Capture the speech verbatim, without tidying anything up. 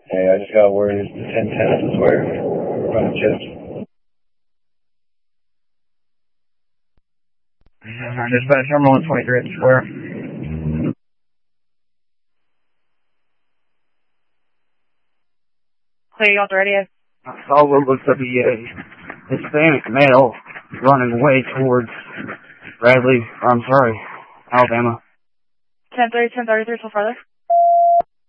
Hey, I just got word it's the ten ten at the square. Running chips. Uh, dispatch number one twenty-three at the square. Clear you out the radio. I saw what looks to be a Hispanic male running away towards Bradley, or I'm sorry, Alabama. ten thirty, ten thirty-three, so farther.